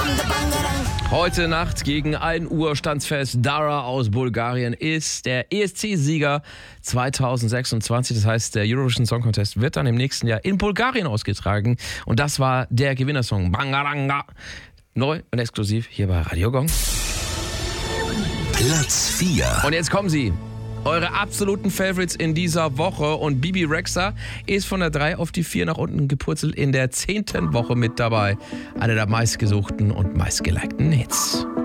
Heute Nacht gegen 1 Uhr standsfest. Dara aus Bulgarien ist der ESC-Sieger 2026. Das heißt, der Eurovision Song Contest wird dann im nächsten Jahr in Bulgarien ausgetragen. Und das war der Gewinnersong. Bangaranga. Neu und exklusiv hier bei Radio Gong. Platz 4. Und jetzt kommen sie. Eure absoluten Favorites in dieser Woche. Und Bibi Rexha ist von der 3 auf die 4 nach unten gepurzelt in der 10. Woche mit dabei. Eine der meistgesuchten und meistgelikten Hits.